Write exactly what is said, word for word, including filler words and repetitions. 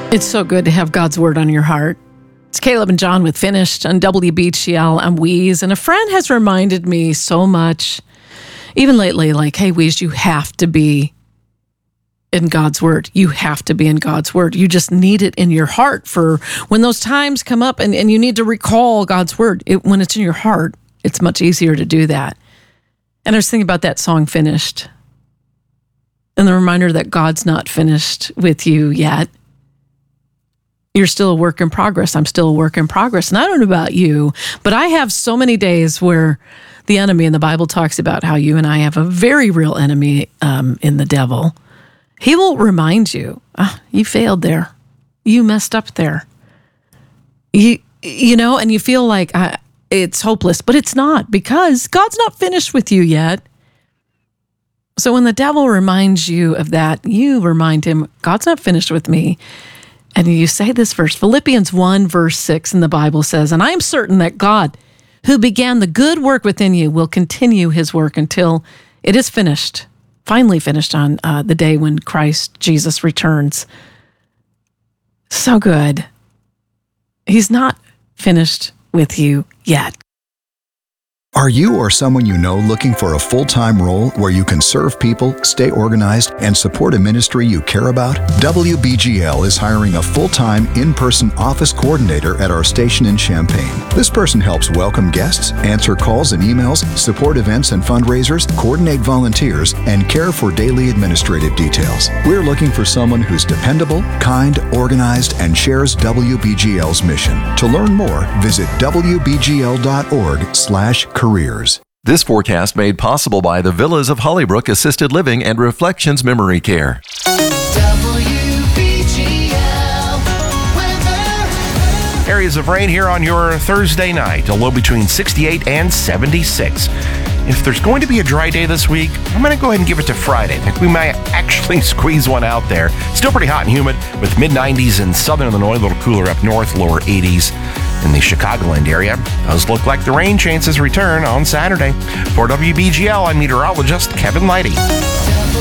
It's so good to have God's Word on your heart. It's Caleb and John with Finished on W B G L. I'm Weeze, and a friend has reminded me so much, even lately, like, hey, Weeze, you have to be in God's Word. You have to be in God's Word. You just need it in your heart for when those times come up and, and you need to recall God's Word. It, when it's in your heart, it's much easier to do that. And I was thinking about that song, Finished, and the reminder that God's not finished with you yet. You're still a work in progress. I'm still a work in progress. And I don't know about you, but I have so many days where the enemy in the Bible talks about how you and I have a very real enemy um, in the devil. He will remind you, oh, you failed there. You messed up there. You, you know, and you feel like uh, it's hopeless, but it's not, because God's not finished with you yet. So when the devil reminds you of that, you remind him, God's not finished with me. And you say this verse, Philippians one, verse six in the Bible says, and I am certain that God, who began the good work within you, will continue his work until it is finished, finally finished on uh, the day when Christ Jesus returns. So good. He's not finished with you yet. Are you or someone you know looking for a full-time role where you can serve people, stay organized, and support a ministry you care about? W B G L is hiring a full-time, in-person office coordinator at our station in Champaign. This person helps welcome guests, answer calls and emails, support events and fundraisers, coordinate volunteers, and care for daily administrative details. We're looking for someone who's dependable, kind, organized, and shares W B G L's mission. To learn more, visit w b g l dot org slash careers. This forecast made possible by the Villas of Hollybrook Assisted Living and Reflections Memory Care. W B G L weather. Areas of rain here on your Thursday night, a low between sixty-eight and seventy-six. If there's going to be a dry day this week, I'm going to go ahead and give it to Friday. I think we might actually squeeze one out there. Still pretty hot and humid with mid nineties in southern Illinois, a little cooler up north, lower eighties in the Chicagoland area. Does look like the rain chances return on Saturday. For W B G L, I'm meteorologist Kevin Leidy.